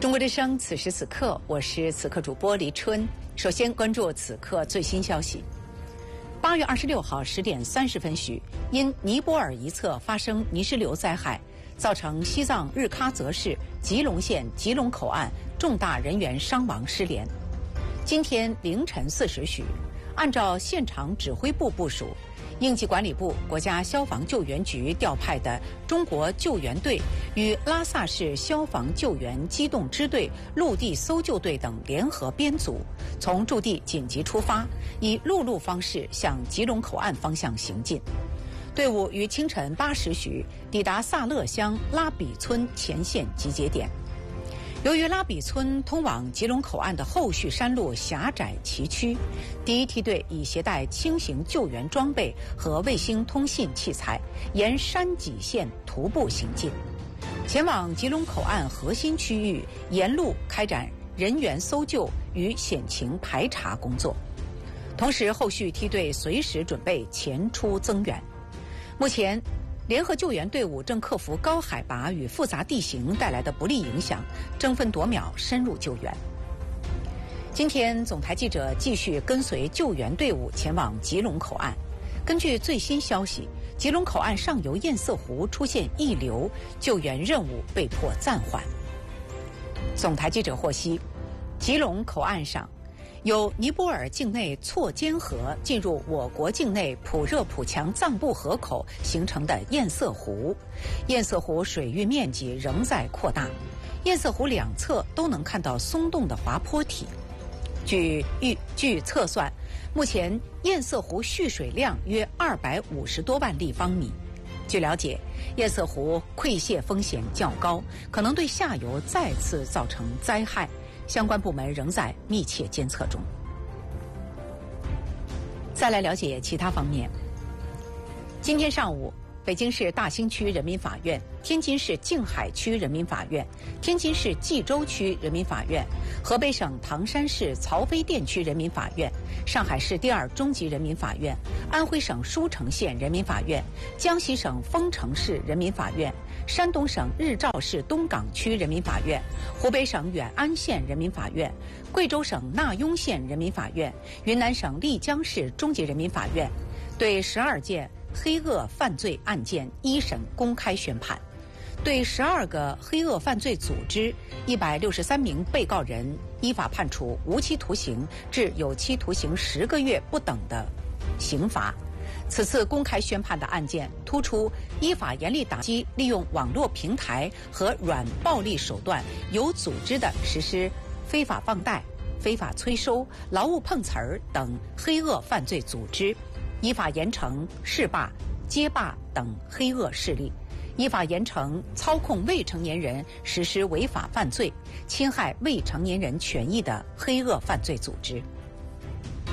中国之声，此时此刻，我是此刻主播黎春。首先关注此刻最新消息。8月26号10点30分许，因尼泊尔一侧发生泥石流灾害，造成西藏日喀则市吉隆县吉隆口岸重大人员伤亡失联。今天凌晨4时许，按照现场指挥部部署，应急管理部、国家消防救援局调派的中国救援队与拉萨市消防救援机动支队、陆地搜救队等联合编组，从驻地紧急出发，以陆路方式向吉隆口岸方向行进。队伍于清晨8时许抵达萨勒乡拉比村前线集结点。由于拉比村通往吉隆口岸的后续山路狭窄崎岖，第一梯队已携带轻型救援装备和卫星通信器材，沿山脊线徒步行进，前往吉隆口岸核心区域，沿路开展人员搜救与险情排查工作。同时，后续梯队随时准备前出增援。目前，联合救援队伍正克服高海拔与复杂地形带来的不利影响，争分夺秒深入救援。今天，总台记者继续跟随救援队伍前往吉隆口岸。根据最新消息，吉隆口岸上游堰塞湖出现溢流，救援任务被迫暂缓。总台记者获悉，吉隆口岸上由尼泊尔境内错尖河进入我国境内普热普强藏布河口形成的堰塞湖，堰塞湖水域面积仍在扩大，堰塞湖两侧都能看到松动的滑坡体。据测算，目前堰塞湖蓄水量约250多万立方米。据了解，堰塞湖溃泄风险较高，可能对下游再次造成灾害。相关部门仍在密切监测中。再来了解其他方面。今天上午，北京市大兴区人民法院、天津市静海区人民法院、天津市蓟州区人民法院、河北省唐山市曹妃甸区人民法院、上海市第2中级人民法院、安徽省舒城县人民法院、江西省丰城市人民法院、山东省日照市东岗区人民法院、湖北省远安县人民法院、贵州省纳雍县人民法院、云南省丽江市中级人民法院对12件黑恶犯罪案件一审公开宣判，对12个黑恶犯罪组织163名被告人依法判处无期徒刑至有期徒刑10个月不等的刑罚。此次公开宣判的案件突出依法严厉打击利用网络平台和软暴力手段有组织地实施非法放贷、非法催收、劳务碰瓷儿等黑恶犯罪组织，依法严惩市霸、街霸等黑恶势力，依法严惩操控未成年人实施违法犯罪、侵害未成年人权益的黑恶犯罪组织。